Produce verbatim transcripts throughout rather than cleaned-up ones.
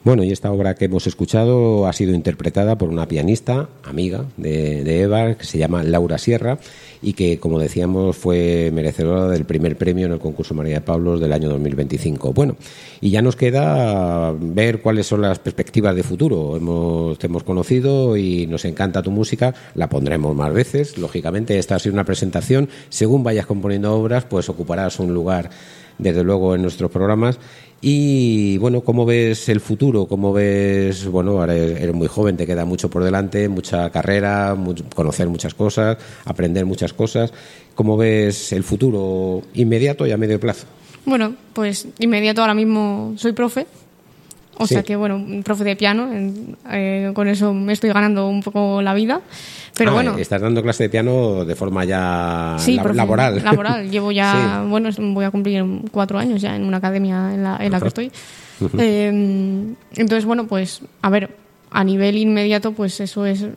Bueno, y esta obra que hemos escuchado ha sido interpretada por una pianista, amiga de, de Eva, que se llama Laura Sierra, y que, como decíamos, fue merecedora del primer premio en el concurso María de Pablos del año dos mil veinticinco. Bueno, y ya nos queda ver cuáles son las perspectivas de futuro. Hemos, te hemos conocido y nos encanta tu música, la pondremos más veces. Lógicamente, esta ha sido una presentación. Según vayas componiendo obras, pues ocuparás un lugar, desde luego, en nuestros programas. Y bueno, ¿cómo ves el futuro? ¿Cómo ves, bueno, ahora eres muy joven, te queda mucho por delante, mucha carrera, mucho, conocer muchas cosas, aprender muchas cosas? ¿Cómo ves el futuro inmediato y a medio plazo? Bueno, pues inmediato ahora mismo soy profe. O sí. sea que, bueno, profe de piano, eh, con eso me estoy ganando un poco la vida. Pero ah, bueno. Estás dando clase de piano de forma ya sí, lab- profe, laboral. Laboral. Llevo ya, sí. bueno, voy a cumplir cuatro años ya en una academia en la, en la que estoy. Uh-huh. Eh, entonces, bueno, pues, a ver, a nivel inmediato, pues eso es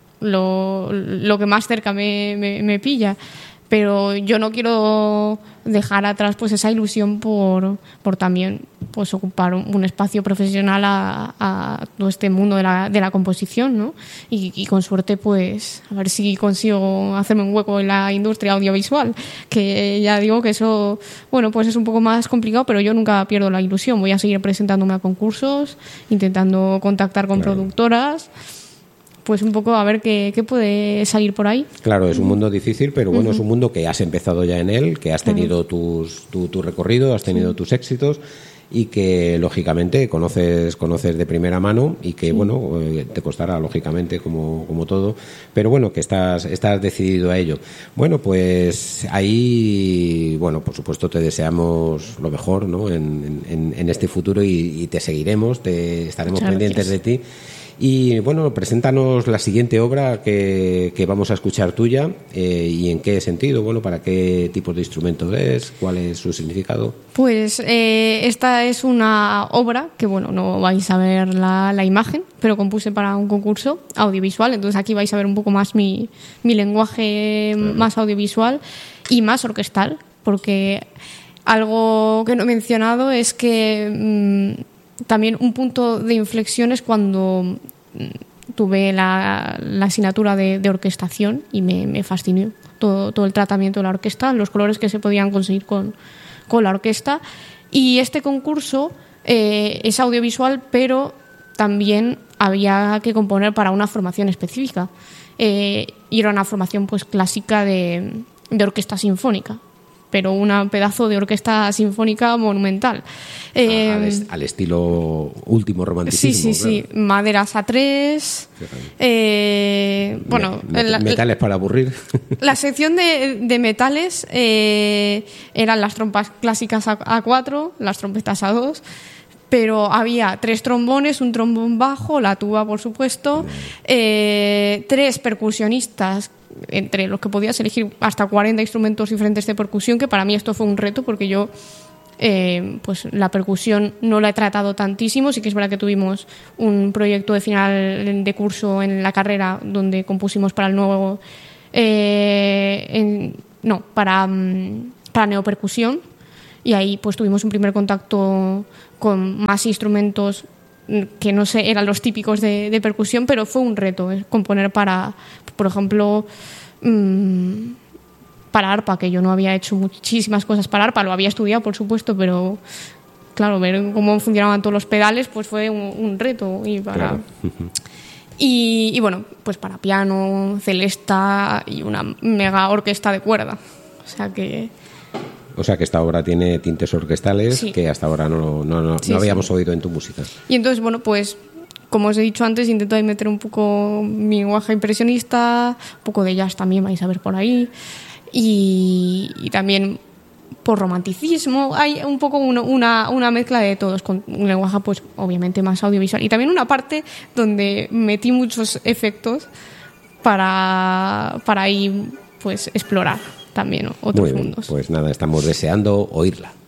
lo, lo que más cerca me, me, me pilla. Pero yo no quiero dejar atrás pues esa ilusión por, por también pues ocupar un, un espacio profesional a, a todo este mundo de la, de la composición, ¿no? Y, y con suerte pues a ver si consigo hacerme un hueco en la industria audiovisual, que ya digo que eso, bueno, pues es un poco más complicado, pero yo nunca pierdo la ilusión. Voy a seguir presentándome a concursos, intentando contactar con claro. productoras. Pues un poco a ver qué, qué puede salir por ahí. Claro, es un mundo difícil, pero bueno, uh-huh. es un mundo que has empezado ya en él, que has tenido uh-huh. tus, tu, tu recorrido, has tenido sí. tus éxitos y que lógicamente conoces conoces de primera mano y que sí. bueno, te costará lógicamente como, como todo, pero bueno, que estás, estás decidido a ello. Bueno, pues ahí, bueno, por supuesto te deseamos lo mejor, ¿no? en, en, en este futuro y, y te seguiremos, te estaremos Muchas pendientes gracias. de ti. Y bueno, preséntanos la siguiente obra que, que vamos a escuchar tuya eh, y en qué sentido, bueno, para qué tipo de instrumento es, cuál es su significado. Pues eh, esta es una obra que, bueno, no vais a ver la, la imagen, pero compuse para un concurso audiovisual, entonces aquí vais a ver un poco más mi, mi lenguaje claro. más audiovisual y más orquestal, porque algo que no he mencionado es que mmm, también un punto de inflexión es cuando tuve la, la asignatura de, de orquestación y me, me fascinó todo, todo el tratamiento de la orquesta, los colores que se podían conseguir con, con la orquesta. Y este concurso eh, es audiovisual, pero también había que componer para una formación específica. Eh, y era una formación pues clásica de, de orquesta sinfónica, pero un pedazo de orquesta sinfónica monumental. Eh, al, est- al estilo último romanticismo. Sí, sí, claro. sí. Maderas a tres. Eh, bueno, Me- met- la, metales para aburrir. La sección de, de metales eh, eran las trompas clásicas a, a cuatro, las trompetas a dos. Pero había tres trombones, un trombón bajo, la tuba, por supuesto, eh, tres percusionistas, entre los que podías elegir hasta cuarenta instrumentos diferentes de percusión, que para mí esto fue un reto porque yo eh, pues la percusión no la he tratado tantísimo. Sí que es verdad que tuvimos un proyecto de final de curso en la carrera donde compusimos para el nuevo eh, en, no, para, para neopercusión, y ahí pues tuvimos un primer contacto con más instrumentos que no sé, eran los típicos de, de percusión, pero fue un reto eh, componer para, por ejemplo, mmm, para arpa, que yo no había hecho muchísimas cosas para arpa, lo había estudiado, por supuesto, pero claro, ver cómo funcionaban todos los pedales pues fue un, un reto. Y para claro. y, y bueno, pues para piano, celesta y una mega orquesta de cuerda. O sea que... O sea que esta obra tiene tintes orquestales sí. que hasta ahora no, no, no, sí, no habíamos sí. oído en tu música. Y entonces, bueno, pues como os he dicho antes, intento ahí meter un poco mi lenguaje impresionista, un poco de jazz también vais a ver por ahí, y, y también por romanticismo. Hay un poco una, una, una mezcla de todos, con un lenguaje pues obviamente más audiovisual. Y también una parte donde metí muchos efectos para, para ahí pues explorar también, ¿no? Otros Muy bien, mundos. Pues nada, estamos deseando oírla.